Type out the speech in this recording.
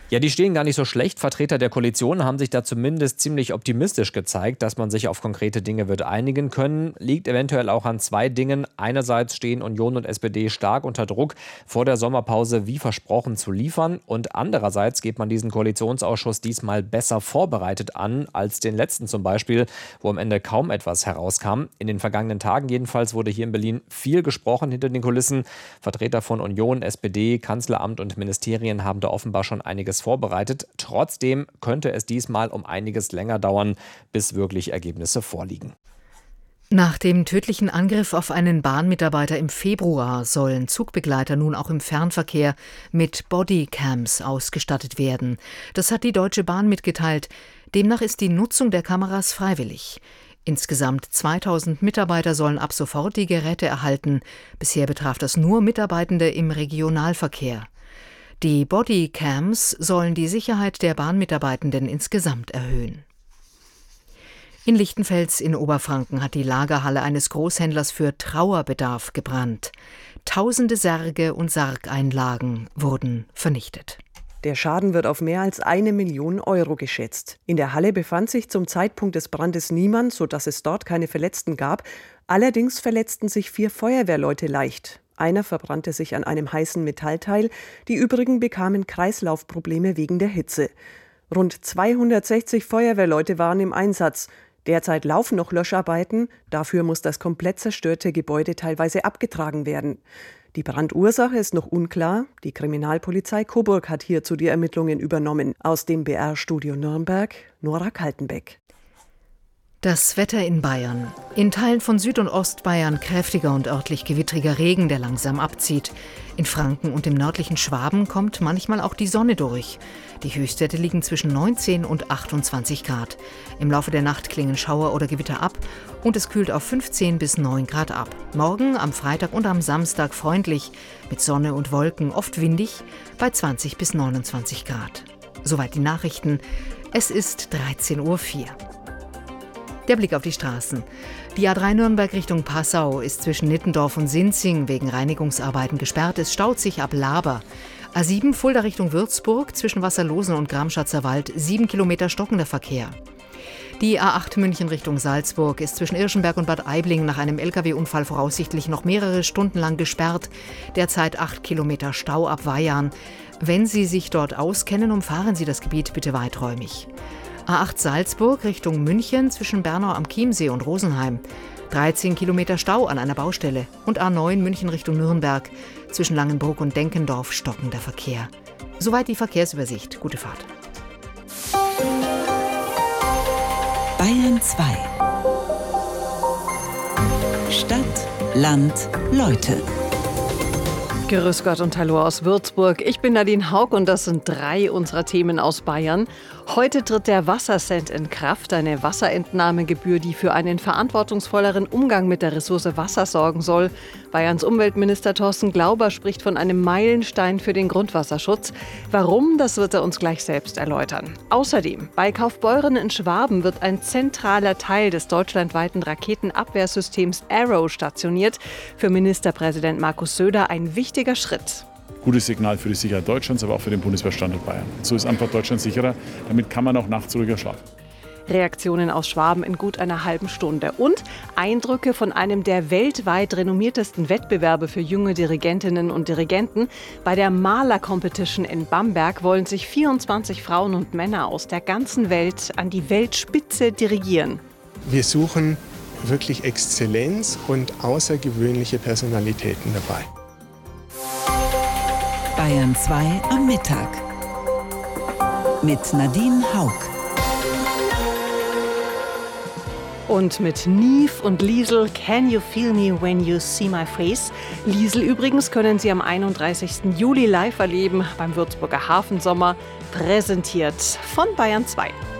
Ja, die stehen gar nicht so schlecht. Vertreter der Koalition haben sich da zumindest ziemlich optimistisch gezeigt, dass man sich auf konkrete Dinge wird einigen können. Liegt eventuell auch an zwei Dingen. Einerseits stehen Union und SPD stark unter Druck, vor der Sommerpause wie versprochen zu liefern. Und andererseits geht man diesen Koalitionsausschuss diesmal besser vorbereitet an als den letzten zum Beispiel, wo am Ende kaum etwas herauskam. In den vergangenen Tagen jedenfalls wurde hier in Berlin viel gesprochen hinter den Kulissen. Vertreter von Union, SPD, Kanzleramt und Ministerien haben da offenbar schon einiges vorbereitet. Trotzdem könnte es diesmal um einiges länger dauern, bis wirklich Ergebnisse vorliegen. Nach dem tödlichen Angriff auf einen Bahnmitarbeiter im Februar sollen Zugbegleiter nun auch im Fernverkehr mit Bodycams ausgestattet werden. Das hat die Deutsche Bahn mitgeteilt. Demnach ist die Nutzung der Kameras freiwillig. Insgesamt 2000 Mitarbeiter sollen ab sofort die Geräte erhalten. Bisher betraf das nur Mitarbeitende im Regionalverkehr. Die Bodycams sollen die Sicherheit der Bahnmitarbeitenden insgesamt erhöhen. In Lichtenfels in Oberfranken hat die Lagerhalle eines Großhändlers für Trauerbedarf gebrannt. Tausende Särge und Sargeinlagen wurden vernichtet. Der Schaden wird auf mehr als 1 Million Euro geschätzt. In der Halle befand sich zum Zeitpunkt des Brandes niemand, sodass es dort keine Verletzten gab. Allerdings verletzten sich 4 Feuerwehrleute leicht. Einer verbrannte sich an einem heißen Metallteil, die übrigen bekamen Kreislaufprobleme wegen der Hitze. Rund 260 Feuerwehrleute waren im Einsatz. Derzeit laufen noch Löscharbeiten, dafür muss das komplett zerstörte Gebäude teilweise abgetragen werden. Die Brandursache ist noch unklar. Die Kriminalpolizei Coburg hat hierzu die Ermittlungen übernommen. Aus dem BR-Studio Nürnberg, Nora Kaltenbeck. Das Wetter in Bayern. In Teilen von Süd- und Ostbayern kräftiger und örtlich gewittriger Regen, der langsam abzieht. In Franken und im nördlichen Schwaben kommt manchmal auch die Sonne durch. Die Höchstwerte liegen zwischen 19 und 28 Grad. Im Laufe der Nacht klingen Schauer oder Gewitter ab und es kühlt auf 15 bis 9 Grad ab. Morgen, am Freitag und am Samstag freundlich, mit Sonne und Wolken, oft windig, bei 20 bis 29 Grad. Soweit die Nachrichten. Es ist 13:04 Uhr. Der Blick auf die Straßen. Die A3 Nürnberg Richtung Passau ist zwischen Nittendorf und Sinzing wegen Reinigungsarbeiten gesperrt. Es staut sich ab Laber. A7 Fulda Richtung Würzburg zwischen Wasserlosen und Gramschatzer Wald 7 Kilometer stockender Verkehr. Die A8 München Richtung Salzburg ist zwischen Irschenberg und Bad Aibling nach einem Lkw-Unfall voraussichtlich noch mehrere Stunden lang gesperrt. Derzeit 8 Kilometer Stau ab Weyarn. Wenn Sie sich dort auskennen, umfahren Sie das Gebiet bitte weiträumig. A8 Salzburg Richtung München zwischen Bernau am Chiemsee und Rosenheim. 13 Kilometer Stau an einer Baustelle. Und A9 München Richtung Nürnberg zwischen Langenbruck und Denkendorf stockender Verkehr. Soweit die Verkehrsübersicht. Gute Fahrt. Bayern 2. Stadt, Land, Leute. Grüß Gott und hallo aus Würzburg. Ich bin Nadine Haug und das sind 3 unserer Themen aus Bayern. Heute tritt der Wassercent in Kraft, eine Wasserentnahmegebühr, die für einen verantwortungsvolleren Umgang mit der Ressource Wasser sorgen soll. Bayerns Umweltminister Thorsten Glauber spricht von einem Meilenstein für den Grundwasserschutz. Warum, das wird er uns gleich selbst erläutern. Außerdem, bei Kaufbeuren in Schwaben wird ein zentraler Teil des deutschlandweiten Raketenabwehrsystems Arrow stationiert. Für Ministerpräsident Markus Söder ein wichtiger Schritt. Gutes Signal für die Sicherheit Deutschlands, aber auch für den Bundeswehrstandort Bayern. So ist einfach Deutschland sicherer. Damit kann man auch nachts ruhiger schlafen. Reaktionen aus Schwaben in gut einer halben Stunde. Und Eindrücke von einem der weltweit renommiertesten Wettbewerbe für junge Dirigentinnen und Dirigenten. Bei der Maler-Competition in Bamberg wollen sich 24 Frauen und Männer aus der ganzen Welt an die Weltspitze dirigieren. Wir suchen wirklich Exzellenz und außergewöhnliche Personalitäten dabei. Bayern 2 am Mittag. Mit Nadine Haug. Und mit Nive und Liesl, Can You Feel Me When You See My Face? Liesl übrigens können Sie am 31. Juli live erleben beim Würzburger Hafensommer, präsentiert von Bayern 2.